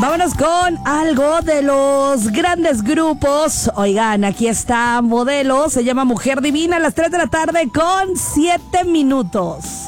Vámonos con algo de los grandes grupos. Oigan, aquí está Modelo, se llama Mujer Divina, a las 3 de la tarde con 7 minutos.